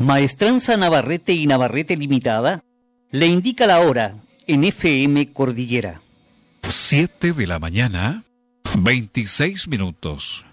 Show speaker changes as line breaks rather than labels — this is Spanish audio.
Maestranza Navarrete y Navarrete Limitada le indica la hora en FM Cordillera.
7 de la mañana, 26 minutos.